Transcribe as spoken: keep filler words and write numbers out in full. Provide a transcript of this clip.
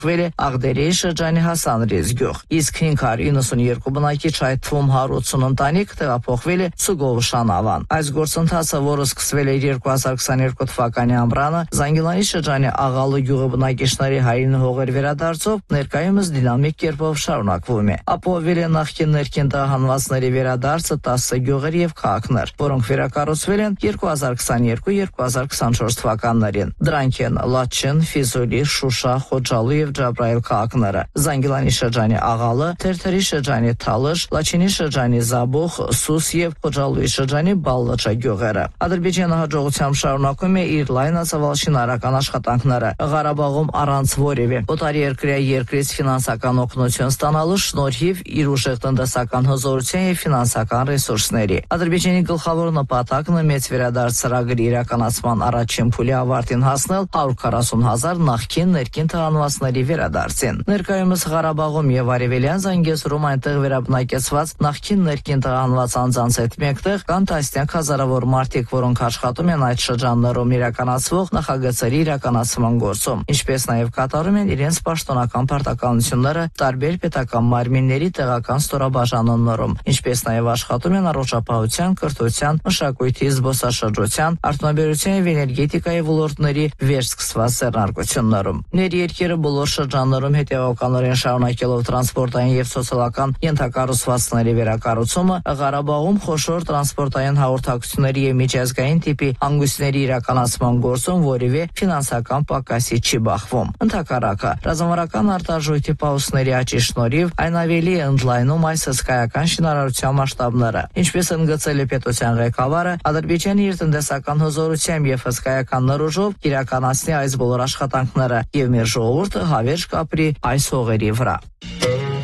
փոխվել է Աղդերի շրջանի Հասանրիզ գյուղ, իսկ հինգ հարյուր իննսունյոթ բնակիչ, այդ թվում հարյուր ութսուն ընտանիք տեղափոխվել է Սուգովշան ավան։ Այս գործընթացը, որը սկսվել է երկու հազար քսաներկու թվականի ամռանը, Զանգիլանի շրջանի Աղալու գյուղի բնակիչների հայրենի հողեր վերադարձով, ներկայումս դինամիկ կերպով շարունակվում է։ Ապահովել է նախկին ներքին տեղահանվածների վերադարձը տասը գյուղեր եւ քաղաքներ, որոնք վերակառուցվել են երկու հազար քսաներկու երկու հազար քսանչորս թվականներին։ Դրանք են Լաչին, Ֆիզուլի, Շուշա, Խոջալու եւ Ջաբրայել քաղաքները, Զանգիլանի շրջանի Աղալը, Թերթերի շրջանի Թալշ, Լաչինի շրջանի Զաբոխ, Սուս եւ Խոջալուի շրջանի Բալլաչա գյուղերը։ Ադրբեջանը հաջողությամբ շարունակում է իր լայնածավալ շինարարական աշխատանքները Ղարաբաղում առանց որևէ օտարերկրյա երկրից ֆինանսական օգնություն ստանալու շնորհիվ իր ուժեղ տնտեսական հզորության եւ ֆինանսական ռեսուրսների։ Ադրբեջանի գլխավոր նպատակն է մեծ վերադարձ ծրագրի իրականացման առաջին փուլի ավարտին հասնել հարյուր քառասուն հազար նախկին ներքին տեղահանվածների վերադարձին։ Ներկայումս Ղարաբաղում եւ Արևելյան Զանգեզուրում այնտեղ վերաբնակեցված նախկին ներքին տեղահանված անձանց հետ մեկտեղ կան տասնյակ հազարավոր մարդիկ, որոնք աշխատում են այդ շրջաններում իրականացվող նախագծերի իրականացման գործում, ինչպես նաեւ կատարում են իրենց պաշտոնական պարտականությունները տարբեր պետական մարմինների տեղական ստորաբաժանումներում, ինչպես նաեւ աշխատում են առողջապահության, կրթության, մշակույթի, զբոսաշրջության, արդյունաբերության եւ էներգետիկայի ոլորտների վերսկսված ձեռնարկություններում։ Ներերկերը բոլոր շրջաններում հետևականորեն շարունակելով տրանսպորտային եւ սոցիալական ենթակառուցվածքների վերակառուցումը, Ղարաբաղում խոշոր տրանսպորտային հաղորդակցությունների եւ միջազգային տիպի հանգույցների իրականացման գործում որևէ ֆինանսական պակասի չի բախվում։ Ընդհակառակը, ռազմավարական արտարժույթի պաուսների աճի շնորհիվ այն ավելի է ընդլայնում այս հսկայական շինարարության մասշտաբները, ինչպես ընդգծել է պետության ղեկավարը, Ադրբեջանը իր տնտեսական հզորությամբ եւ հսկայական նորոժով իրականացնի այս բոլոր աշխատանքները եւ մեր ժողովուրդը հավերժ կապրի այս հողերի վրա։